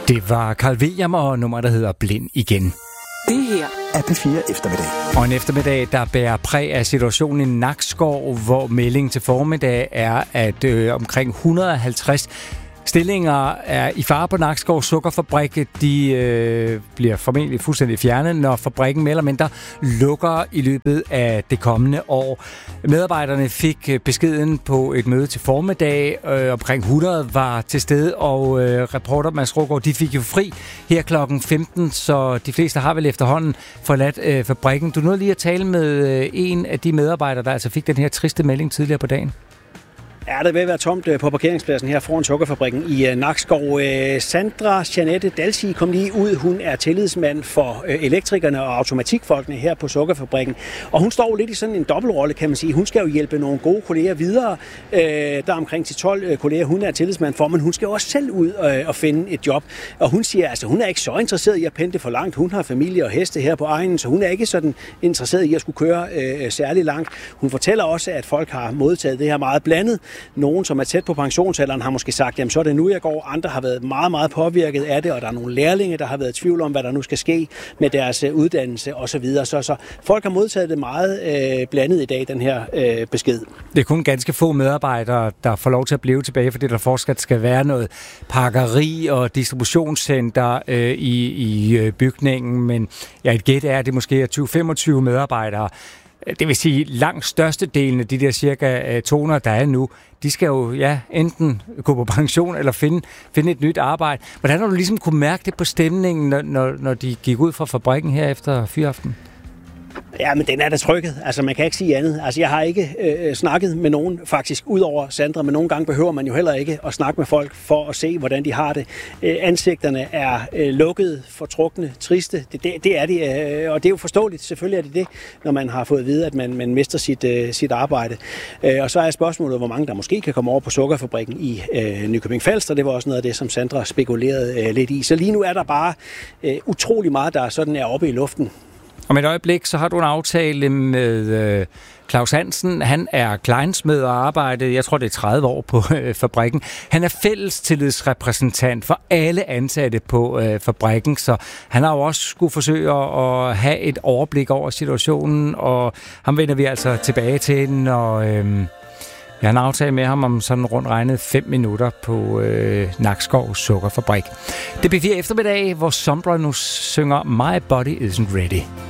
Det var Carl William og nummer, der hedder Blind igen. Det her er P4 Eftermiddag. Og en eftermiddag, der bærer præg af situationen i Nakskov, hvor meldingen til formiddag er, at omkring 150 stillinger er i fare på Nakskov Sukkerfabrik. De bliver formentlig fuldstændig fjernet, når fabrikken mere eller mindre lukker i løbet af det kommende år. Medarbejderne fik beskeden på et møde til formiddag. Omkring 100 var til stede, og reporter Mads Ruggaard, de fik jo fri her klokken 15, så de fleste har vel efterhånden forladt fabrikken. Du nåede lige at tale med en af de medarbejdere, der altså fik den her triste melding tidligere på dagen. Ja, det vil være tomt på parkeringspladsen her foran Sukkerfabrikken i Nakskov. Sandra Jeanette Dalsi kom lige ud. Hun er tillidsmand for elektrikerne og automatikfolkene her på Sukkerfabrikken. Og hun står lidt i sådan en dobbeltrolle, kan man sige. Hun skal jo hjælpe nogle gode kolleger videre. Der er omkring 10-12 kolleger, hun er tillidsmand for, men hun skal jo også selv ud og finde et job. Og hun siger, altså hun er ikke så interesseret i at pendle for langt. Hun har familie og heste her på egnen, så hun er ikke sådan interesseret i at skulle køre særlig langt. Hun fortæller også, at folk har modtaget det her meget blandet. Nogen, som er tæt på pensionsalderen, har måske sagt, jamen så er det nu, jeg går. Andre har været meget, meget påvirket af det, og der er nogle lærlinge, der har været i tvivl om, hvad der nu skal ske med deres uddannelse osv. Så folk har modtaget det meget blandet i dag, den her besked. Det er kun ganske få medarbejdere, der får lov til at blive tilbage, fordi der fortsat skal være noget pakkeri og distributionscenter i bygningen. Men ja, et gæt er, at det måske er 20-25 medarbejdere. Det vil sige, langt størstedelen af de der cirka 200, der er nu, de skal jo enten gå på pension eller finde et nyt arbejde. Hvordan har du ligesom kunne mærke det på stemningen, når de gik ud fra fabrikken her efter fyraften? Ja, men den er da trykket. Altså, man kan ikke sige andet. Altså, jeg har ikke snakket med nogen, faktisk, ud over Sandra, men nogle gange behøver man jo heller ikke at snakke med folk for at se, hvordan de har det. Ansigterne er lukkede, fortrukne, triste. Det er de, og det er jo forståeligt. Selvfølgelig er det, når man har fået at vide, at man mister sit arbejde. Og så er spørgsmålet, hvor mange der måske kan komme over på Sukkerfabrikken i Nykøbing Falster. Det var også noget af det, som Sandra spekulerede lidt i. Så lige nu er der bare utrolig meget, der sådan er oppe i luften. Om et øjeblik, så har du en aftale med Claus Hansen. Han er klejnsmed og arbejder, jeg tror det er 30 år på fabrikken. Han er fællestillidsrepræsentant for alle ansatte på fabrikken, så han har jo også skulle forsøge at have et overblik over situationen, og ham vender vi altså tilbage til, når jeg har en aftale med ham om sådan rundt regnet 5 minutter på Nakskov Sukkerfabrik. Det er P4 Eftermiddag, hvor Sombra nu synger My Body Isn't Ready.